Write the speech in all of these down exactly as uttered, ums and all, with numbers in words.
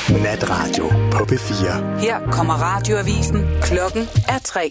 Natradio på P fire. Her kommer radioavisen. Klokken er tre.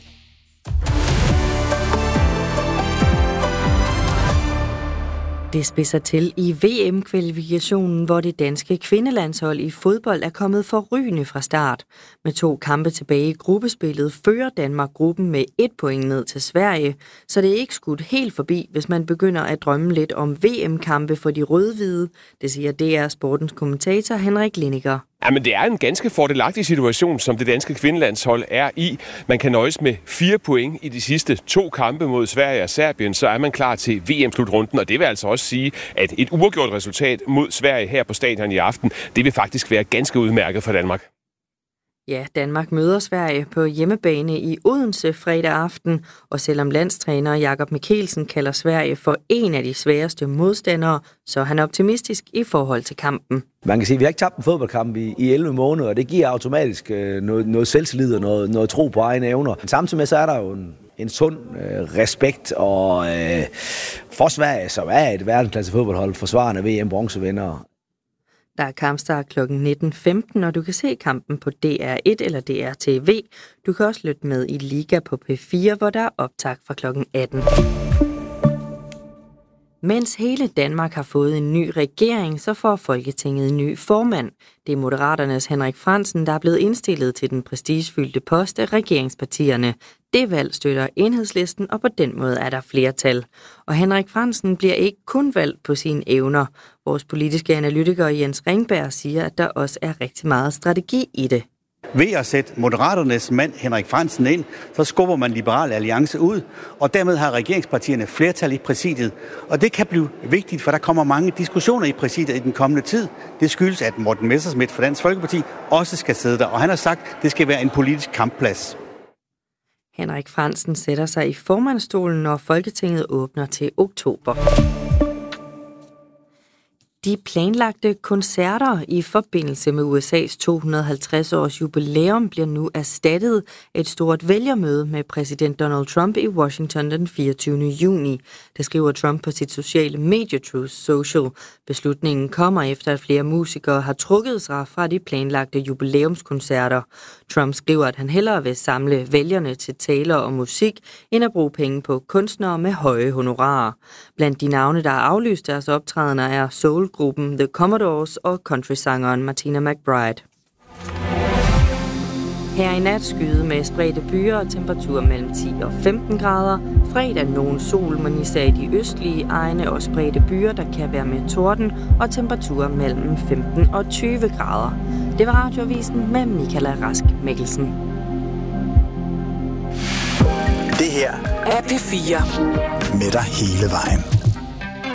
Det spidser til i V M-kvalifikationen, hvor det danske kvindelandshold i fodbold er kommet forrygende fra start. Med to kampe tilbage i gruppespillet fører Danmark gruppen med et point ned til Sverige, så det er ikke skudt helt forbi, hvis man begynder at drømme lidt om V M-kampe for de rød-hvide. Det siger D R Sportens kommentator Henrik Linniger. Ja, men det er en ganske fordelagtig situation, som det danske kvindelandshold er i. Man kan nøjes med fire point i de sidste to kampe mod Sverige og Serbien, så er man klar til V M-slutrunden, og det vil altså også sige, at et uafgjort resultat mod Sverige her på stadion i aften, det vil faktisk være ganske udmærket for Danmark. Ja, Danmark møder Sverige på hjemmebane i Odense fredag aften, og selvom landstræner Jakob Mikkelsen kalder Sverige for en af de sværeste modstandere, så er han optimistisk i forhold til kampen. Man kan sige, at vi har ikke tabt en fodboldkamp i, i elleve måneder, og det giver automatisk øh, noget, noget selvtillid og noget, noget tro på egne evner. Samtidig med så er der jo en, en sund øh, respekt og øh, for Sverige, som er et verdensklasse fodboldhold, forsvarende V M-bronzevinder. Der er kampstart klokken nitten femten, og du kan se kampen på D R et eller D R T V. Du kan også lytte med i Liga på P fire, hvor der er optag fra klokken atten. Mens hele Danmark har fået en ny regering, så får Folketinget en ny formand. Det er Moderaternes Henrik Frandsen, der er blevet indstillet til den prestigefyldte post af regeringspartierne. Det valg støtter Enhedslisten, og på den måde er der flertal. Og Henrik Frandsen bliver ikke kun valgt på sine evner. Vores politiske analytiker Jens Ringberg siger, at der også er rigtig meget strategi i det. Ved at sætte Moderaternes mand Henrik Frandsen ind, så skubber man Liberal Alliance ud, og dermed har regeringspartierne flertal i præsidiet. Og det kan blive vigtigt, for der kommer mange diskussioner i præsidiet i den kommende tid. Det skyldes, at Morten Messerschmidt fra Dansk Folkeparti også skal sidde der, og han har sagt, at det skal være en politisk kampplads. Henrik Frandsen sætter sig i formandsstolen, når Folketinget åbner til oktober. De planlagte koncerter i forbindelse med U S A's to hundrede og halvtreds års jubilæum bliver nu erstattet af et stort vælgermøde med præsident Donald Trump i Washington den fireogtyvende juni. Det skriver Trump på sit sociale medie Truth Social. Beslutningen kommer efter, at flere musikere har trukket sig fra de planlagte jubilæumskoncerter. Trump skriver, at han hellere vil samle vælgerne til taler og musik, end at bruge penge på kunstnere med høje honorarer. Blandt de navne, der har aflyst deres optrædener, er soul gruppen The Commodores og countrysangeren Martina McBride. Her i nat skyde med spredte byer og temperatur mellem ti og femten grader. Fredag nogen sol, men især i de østlige egne og spredte byer, der kan være med torden og temperaturer mellem femten og tyve grader. Det var Radioavisen med Michaela Rask Mikkelsen. Det her er P fire. Med dig hele vejen.